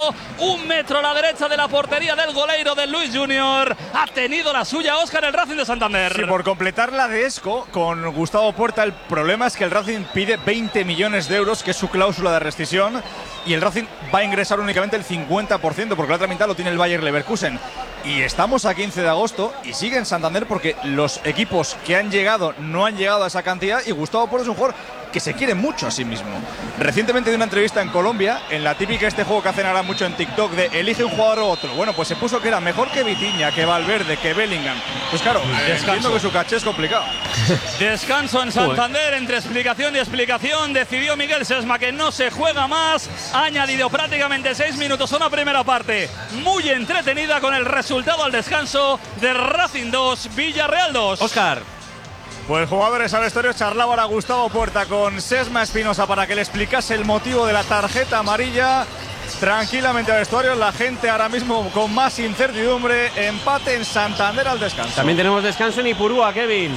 1 metro a la derecha de la portería del goleiro del Luis Junior. Ha tenido la suya Óscar, el Racing de Santander. Sí, por completar la de Esco con Gustavo Puerta, el problema es que el Racing pide 20 millones de euros, que es su cláusula de rescisión, y el Racing va a ingresar únicamente el 50%, porque la otra mitad lo tiene el Bayer Leverkusen. Y estamos a 15 de agosto y sigue en Santander porque los equipos que han llegado no han llegado a esa cantidad, y Gustavo Puerta es un jugador que se quiere mucho a sí mismo. Recientemente dio una entrevista en Colombia, en la típica juego que hacen ahora mucho en TikTok de elige un jugador u otro. Bueno, pues se puso que era mejor que Vitinha, que Valverde, que Bellingham. Pues claro, entiendo que su caché es complicado. Descanso en Santander, entre explicación y explicación. Decidió Miguel Sesma que no se juega más. Ha añadido prácticamente 6 minutos a una primera parte muy entretenida, con el resultado al descanso de Racing 2, Villarreal 2. Óscar. Pues jugadores al vestuario, charlaba ahora Gustavo Puerta con Sesma Espinosa para que le explicase el motivo de la tarjeta amarilla. Tranquilamente al vestuario, la gente ahora mismo con más incertidumbre. Empate en Santander al descanso. También tenemos descanso en Ipurúa, Kevin.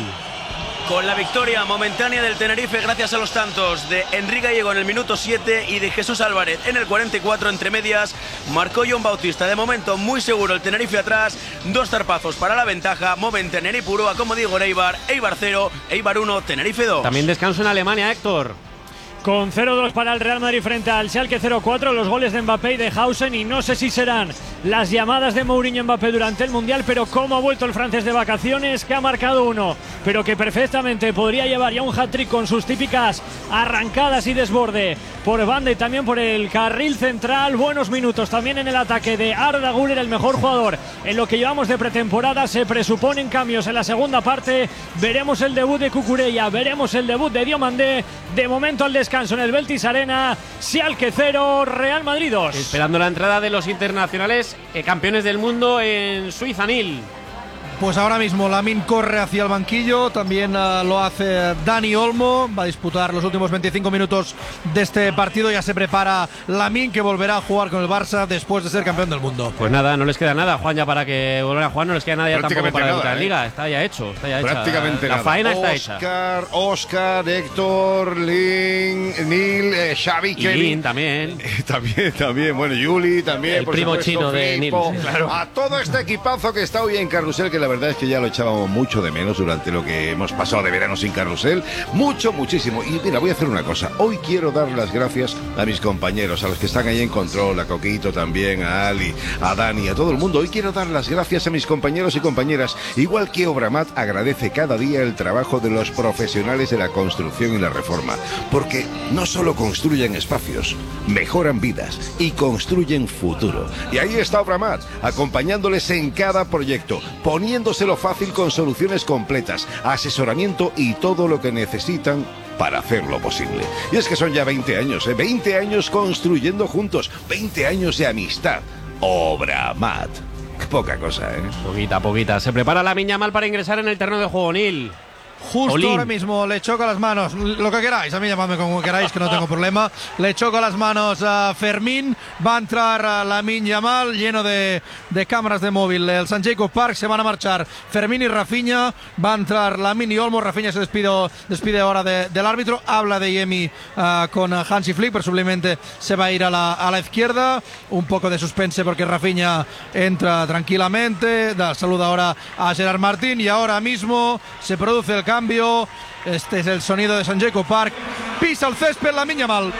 Con la victoria momentánea del Tenerife gracias a los tantos de Enrique Gallego en el minuto 7 y de Jesús Álvarez en el 44, entre medias marcó John Bautista. De momento muy seguro el Tenerife atrás, 2 zarpazos para la ventaja momentánea en Ipurúa, como digo, Eibar 0, Eibar 1, Tenerife 2. También descanso en Alemania, Héctor. Con 0-2 para el Real Madrid frente al Schalke 0-4, los goles de Mbappé y de Hausen, y no sé si serán las llamadas de Mourinho Mbappé durante el Mundial, pero cómo ha vuelto el francés de vacaciones, que ha marcado uno, pero que perfectamente podría llevar ya un hat-trick con sus típicas arrancadas y desborde por banda y también por el carril central. Buenos minutos también en el ataque de Arda Güler, el mejor jugador en lo que llevamos de pretemporada. Se presuponen cambios en la segunda parte, veremos el debut de Cucurella, veremos el debut de Diomandé. De momento al descanso en el Beltis Arena, Schalke 0, Real Madrid 2. Esperando la entrada de los internacionales campeones del mundo en Suiza, Nil. Pues ahora mismo Lamine corre hacia el banquillo, también lo hace Dani Olmo, va a disputar los últimos 25 minutos de este partido. Ya se prepara Lamine, que volverá a jugar con el Barça después de ser campeón del mundo. Pues nada, no les queda nada, Juan, ya para que vuelvan a jugar, no les queda nada ya tampoco para debutar en Liga, está ya hecho, está ya hecha. Prácticamente la nada. faena está hecha. Oscar, Héctor, Lin, Nil, Xavi, y Kevin. Lin también. También, bueno, Yuli también. El por primo supuesto, chino de Nil. Claro. A todo este equipazo que está hoy en Carrusel, que la verdad es que ya lo echábamos mucho de menos durante lo que hemos pasado de verano sin Carrusel. Muchísimo. Y mira, voy a hacer una cosa. Hoy quiero dar las gracias a mis compañeros, a los que están ahí en control, a Coquito también, a Ali, a Dani, a todo el mundo. Hoy quiero dar las gracias a mis compañeros y compañeras. Igual que Obramat agradece cada día el trabajo de los profesionales de la construcción y la reforma. Porque no solo construyen espacios, mejoran vidas y construyen futuro. Y ahí está Obramat, acompañándoles en cada proyecto, poniéndoselo fácil con soluciones completas, asesoramiento y todo lo que necesitan para hacerlo posible. Y es que son ya 20 años, 20 años construyendo juntos, 20 años de amistad. Obramat. Poca cosa, Poquita. Se prepara Lamine Yamal para ingresar en el terreno de juego, Nil. Justo Olín. ahora mismo le choca las manos, lo que queráis, a mí llamadme como queráis, que no tengo problema. Le choca las manos a Fermín, va a entrar Lamine Yamal, lleno de cámaras de móvil. El St. Jacob Park, se van a marchar Fermín y Rafinha, va a entrar Lamine y Olmo. Rafinha se despide ahora del árbitro, habla de Yemi con Hansi Flick, presumiblemente se va a ir a la izquierda. Un poco de suspense porque Rafinha entra tranquilamente, saluda ahora a Gerard Martín, y ahora mismo se produce el cambio. Este es el sonido de St. Jacob Park. Pisa el césped Lamine Yamal.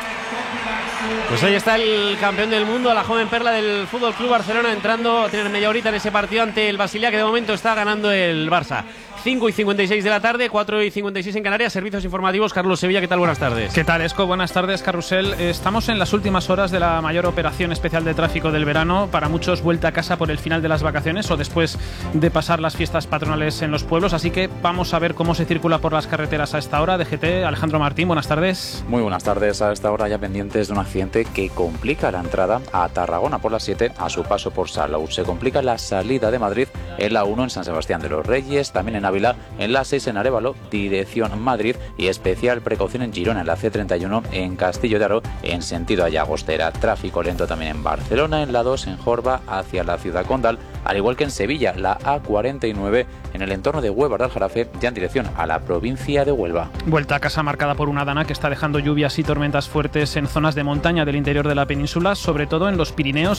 Pues ahí está el campeón del mundo, la joven perla del Fútbol Club Barcelona, entrando a tener media horita en ese partido ante el Basilea, que de momento está ganando el Barça. 5:56 de la tarde, 4:56 en Canarias. Servicios informativos, Carlos Sevilla, ¿qué tal? Buenas tardes. ¿Qué tal, Esco? Buenas tardes, Carrusel. Estamos en las últimas horas de la mayor operación especial de tráfico del verano. Para muchos, vuelta a casa por el final de las vacaciones o después de pasar las fiestas patronales en los pueblos. Así que vamos a ver cómo se circula por las carreteras a esta hora. DGT, Alejandro Martín, buenas tardes. Muy buenas tardes. A esta hora ya pendientes de un accidente que complica la entrada a Tarragona por la 7 a su paso por Salou. Se complica la salida de Madrid en la 1 en San Sebastián de los Reyes, también en Ávila, en la 6 en Arévalo, dirección Madrid, y especial precaución en Girona, en la C31 en Castillo de Aro, en sentido a Llagostera. Tráfico lento también en Barcelona, en la 2 en Jorba hacia la ciudad condal, al igual que en Sevilla, la A49 en el entorno de Huelva de Aljarafe, ya en dirección a la provincia de Huelva. Vuelta a casa marcada por una dana que está dejando lluvias y tormentas fuertes en zonas de montaña del interior de la península, sobre todo en los Pirineos,